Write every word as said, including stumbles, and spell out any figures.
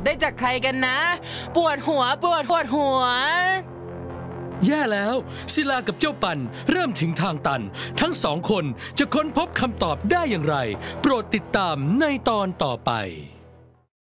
ได้จากใครกันนะปวดหัวปวดปวดหัวแย่แล้วศิลากับเจ้าปันเริ่มถึงทางตันทั้งสองคนจะค้นพบคำตอบได้อย่างไรโปรดติดตามในตอนต่อไป